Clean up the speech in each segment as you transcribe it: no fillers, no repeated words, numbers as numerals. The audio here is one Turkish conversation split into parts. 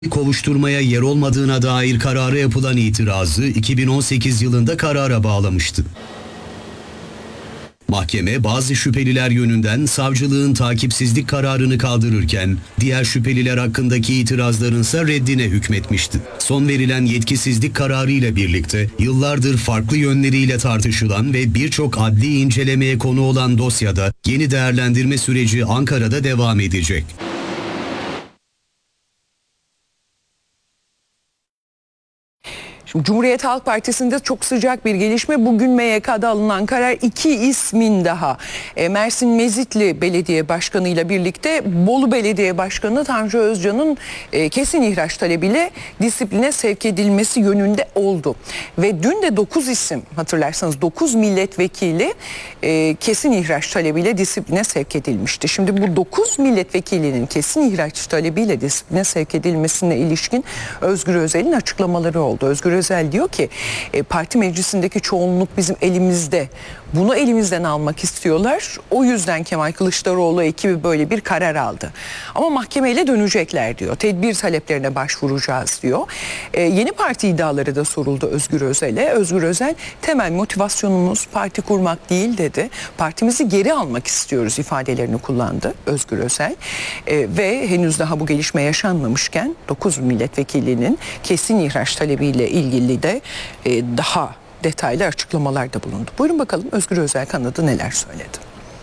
kovuşturmaya yer olmadığına dair karara yapılan itirazı 2018 yılında karara bağlamıştı. Mahkeme bazı şüpheliler yönünden savcılığın takipsizlik kararını kaldırırken diğer şüpheliler hakkındaki itirazların ise reddine hükmetmişti. Son verilen yetkisizlik kararı ile birlikte yıllardır farklı yönleriyle tartışılan ve birçok adli incelemeye konu olan dosyada yeni değerlendirme süreci Ankara'da devam edecek. Şimdi Cumhuriyet Halk Partisi'nde çok sıcak bir gelişme. Bugün MYK'da alınan karar 2 ismin daha. Mersin Mezitli Belediye Başkanı ile birlikte Bolu Belediye Başkanı Tanju Özcan'ın kesin ihraç talebiyle disipline sevk edilmesi yönünde oldu. Ve dün de 9 isim, hatırlarsanız 9 milletvekili kesin ihraç talebiyle disipline sevk edilmişti. Şimdi bu 9 milletvekilinin kesin ihraç talebiyle disipline sevk edilmesine ilişkin Özgür Özel'in açıklamaları oldu. Özgür Özel diyor ki parti meclisindeki çoğunluk bizim elimizde. Bunu elimizden almak istiyorlar. O yüzden Kemal Kılıçdaroğlu ekibi böyle bir karar aldı. Ama mahkemeyle dönecekler diyor. Tedbir taleplerine başvuracağız diyor. Yeni parti iddiaları da soruldu Özgür Özel'e. Özgür Özel temel motivasyonumuz parti kurmak değil dedi. Partimizi geri almak istiyoruz ifadelerini kullandı Özgür Özel. Ve henüz daha bu gelişme yaşanmamışken 9 milletvekilinin kesin ihraç talebiyle ilgili de daha detaylı açıklamalarda bulundu. Buyurun bakalım Özgür Özel kanadı neler söyledi.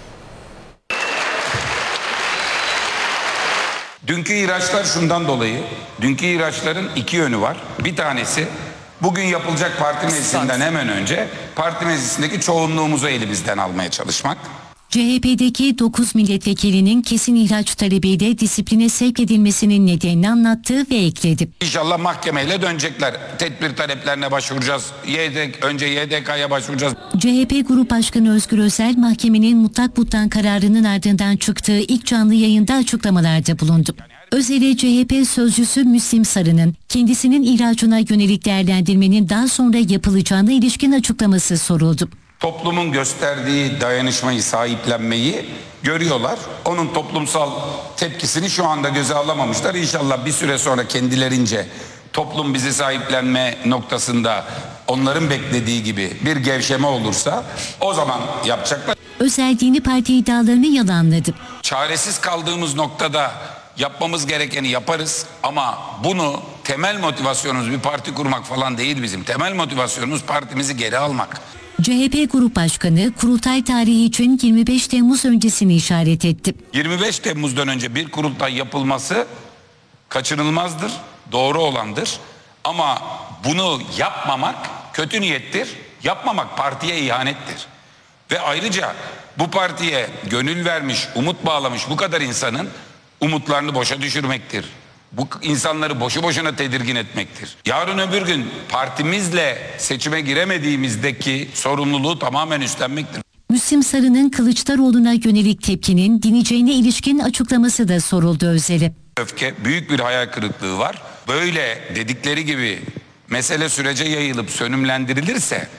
Dünkü ihraçlar şundan dolayı, dünkü ihraçların iki yönü var. Bir tanesi bugün yapılacak parti meclisinden hemen önce parti meclisindeki çoğunluğumuzu elimizden almaya çalışmak. CHP'deki 9 milletvekilinin kesin ihraç talebiyle disipline sevk edilmesinin nedenini anlattı ve ekledi. İnşallah mahkemeyle dönecekler. Tedbir taleplerine başvuracağız. Önce YDK'ya başvuracağız. CHP Grup Başkanı Özgür Özel mahkemenin mutlak buttan kararının ardından çıktığı ilk canlı yayında açıklamalarda bulundu. Özel'e CHP sözcüsü Müslim Sarı'nın kendisinin ihracına yönelik değerlendirmenin daha sonra yapılacağına ilişkin açıklaması soruldu. Toplumun gösterdiği dayanışmayı, sahiplenmeyi görüyorlar. Onun toplumsal tepkisini şu anda göze alamamışlar. İnşallah bir süre sonra kendilerince toplum bizi sahiplenme noktasında onların beklediği gibi bir gevşeme olursa o zaman yapacaklar. Özel yeni parti iddialarını yalanladı. Çaresiz kaldığımız noktada yapmamız gerekeni yaparız ama bunu temel motivasyonumuz bir parti kurmak falan değil bizim. Temel motivasyonumuz partimizi geri almak. CHP Grup Başkanı kurultay tarihi için 25 Temmuz öncesini işaret etti. 25 Temmuz'dan önce bir kurultay yapılması kaçınılmazdır, doğru olandır. Ama bunu yapmamak kötü niyettir, yapmamak partiye ihanettir. Ve ayrıca bu partiye gönül vermiş, umut bağlamış bu kadar insanın umutlarını boşa düşürmektir. Bu insanları boşu boşuna tedirgin etmektir. Yarın öbür gün partimizle seçime giremediğimizdeki sorumluluğu tamamen üstlenmektir. Müslim Sarı'nın Kılıçdaroğlu'na yönelik tepkinin dineceğine ilişkin açıklaması da soruldu Özel'e. Öfke, büyük bir hayal kırıklığı var. Böyle dedikleri gibi mesele sürece yayılıp sönümlendirilirse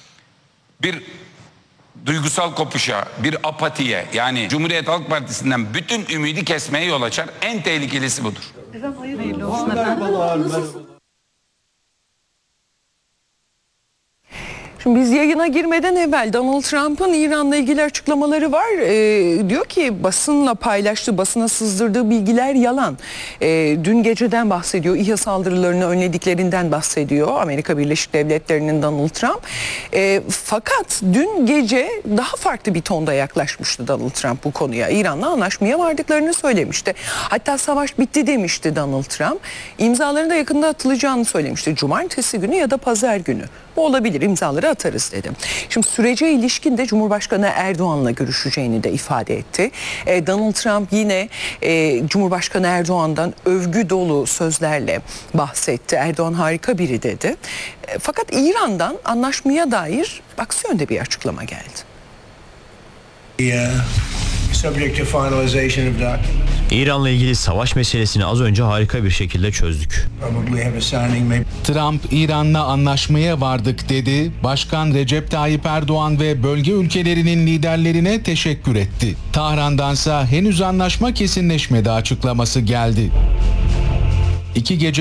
bir duygusal kopuşa, bir apatiye, yani Cumhuriyet Halk Partisi'nden bütün ümidi kesmeye yol açar. En tehlikelisi budur. Hayırlı olsun efendim. Şimdi biz yayına girmeden evvel Donald Trump'ın İran'la ilgili açıklamaları var. Diyor ki basınla paylaştığı, basına sızdırdığı bilgiler yalan. Dün geceden bahsediyor. İHA saldırılarını önlediklerinden bahsediyor. Amerika Birleşik Devletleri'nin Donald Trump. Fakat dün gece daha farklı bir tonda yaklaşmıştı Donald Trump bu konuya. İran'la anlaşmaya vardıklarını söylemişti. Hatta savaş bitti demişti Donald Trump. İmzalarını da yakında atılacağını söylemişti. Cumartesi günü ya da pazar günü. Bu olabilir, imzaları atarız dedi. Şimdi sürece ilişkin de Cumhurbaşkanı Erdoğan'la görüşeceğini de ifade etti. Donald Trump yine Cumhurbaşkanı Erdoğan'dan övgü dolu sözlerle bahsetti. Erdoğan harika biri dedi. Fakat İran'dan anlaşmaya dair aksi yönde bir açıklama geldi. İran'la ilgili savaş meselesini az önce harika bir şekilde çözdük. Trump, İran'la anlaşmaya vardık dedi. Başkan Recep Tayyip Erdoğan ve bölge ülkelerinin liderlerine teşekkür etti. Tahran'dansa henüz anlaşma kesinleşmedi açıklaması geldi. 2 gece